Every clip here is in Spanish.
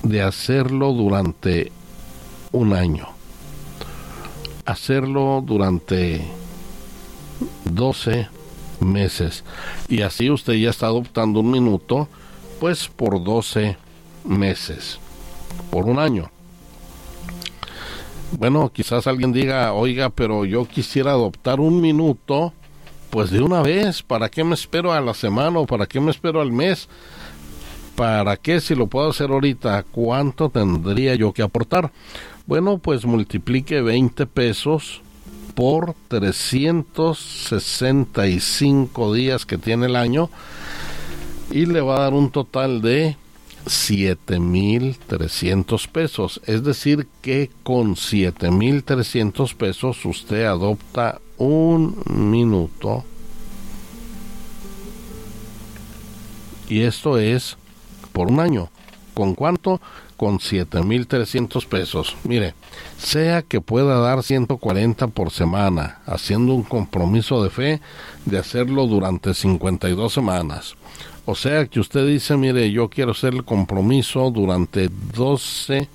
de hacerlo durante un año. Hacerlo durante 12 meses. Y así usted ya está adoptando un minuto, pues por 12 meses, por un año. Bueno, quizás alguien diga, oiga, pero yo quisiera adoptar un minuto, pues de una vez. ¿Para qué me espero a la semana o para qué me espero al mes? ¿Para qué si lo puedo hacer ahorita? ¿Cuánto tendría yo que aportar? Bueno, pues multiplique 20 pesos por 365 días que tiene el año y le va a dar un total de 7,300 pesos. Es decir, que con 7,300 pesos usted adopta un minuto. Y esto es por un año. ¿Con cuánto? Con 7,300 pesos. Mire, sea que pueda dar 140 por semana, haciendo un compromiso de fe de hacerlo durante 52 semanas. O sea que usted dice, mire, yo quiero hacer el compromiso durante 12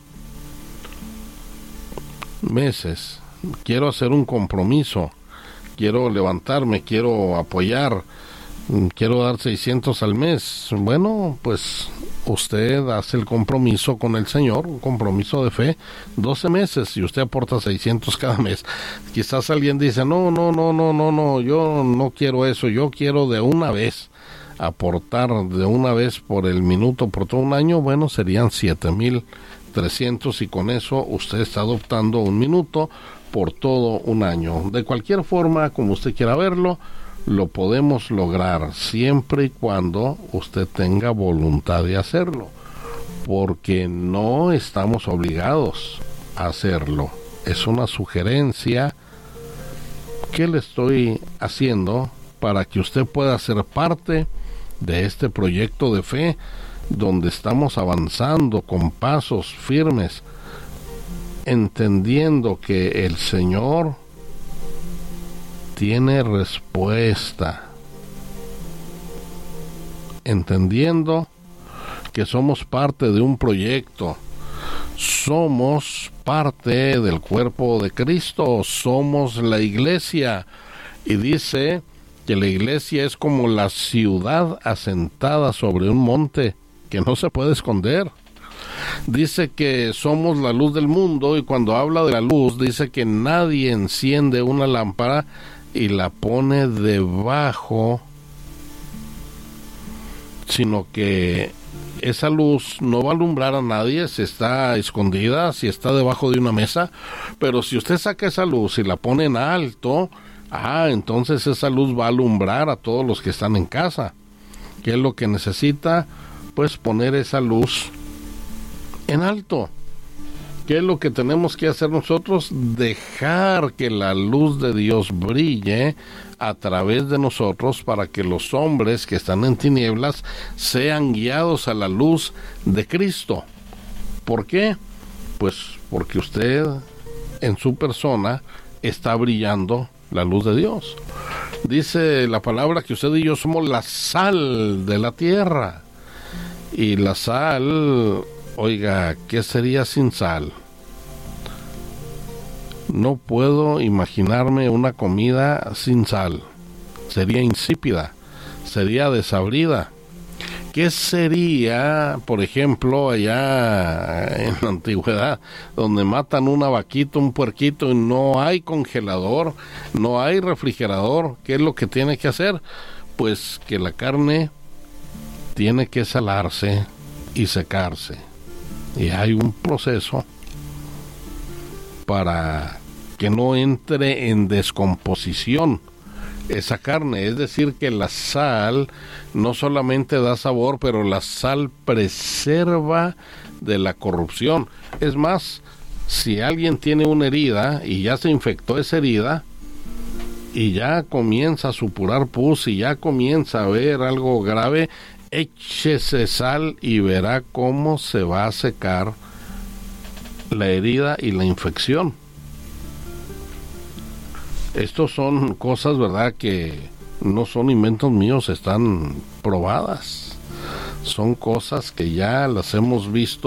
meses. Quiero hacer un compromiso. Quiero levantarme, quiero apoyar, quiero dar 600 al mes. Bueno, pues usted hace el compromiso con el Señor, un compromiso de fe, 12 meses, y usted aporta 600 cada mes. Quizás alguien dice, no, yo no quiero eso, yo quiero de una vez aportar de una vez por el minuto por todo un año. Bueno, serían 7,300 y con eso usted está adoptando un minuto por todo un año. De cualquier forma, como usted quiera verlo, lo podemos lograr siempre y cuando usted tenga voluntad de hacerlo, porque no estamos obligados a hacerlo. Es una sugerencia que le estoy haciendo para que usted pueda ser parte de este proyecto de fe donde estamos avanzando con pasos firmes, entendiendo que el Señor tiene respuesta, entendiendo que somos parte de un proyecto, somos parte del cuerpo de Cristo, somos la iglesia, y dice que la iglesia es como la ciudad asentada sobre un monte que no se puede esconder. Dice que somos la luz del mundo, y cuando habla de la luz dice que nadie enciende una lámpara y la pone debajo, sino que esa luz no va a alumbrar a nadie si está escondida, si está debajo de una mesa, pero si usted saca esa luz y la pone en alto, entonces esa luz va a alumbrar a todos los que están en casa. ¿Qué es lo que necesita? Pues poner esa luz en alto. ¿Qué es lo que tenemos que hacer nosotros? Dejar que la luz de Dios brille a través de nosotros para que los hombres que están en tinieblas sean guiados a la luz de Cristo. ¿Por qué? Pues porque usted en su persona está brillando la luz de Dios. Dice la palabra que usted y yo somos la sal de la tierra. Y la sal, oiga, ¿qué sería sin sal? No puedo imaginarme una comida sin sal. Sería insípida, sería desabrida. ¿Qué sería, por ejemplo, allá en la antigüedad, donde matan una vaquita, un puerquito, y no hay congelador, no hay refrigerador? ¿Qué es lo que tiene que hacer? Pues que la carne tiene que salarse y secarse. Y hay un proceso para que no entre en descomposición esa carne. Es decir, que la sal no solamente da sabor, pero la sal preserva de la corrupción. Es más, si alguien tiene una herida y ya se infectó esa herida y ya comienza a supurar pus y ya comienza a ver algo grave, échese sal y verá cómo se va a secar la herida y la infección. Estos son cosas, ¿verdad?, que no son inventos míos, están probadas. Son cosas que ya las hemos visto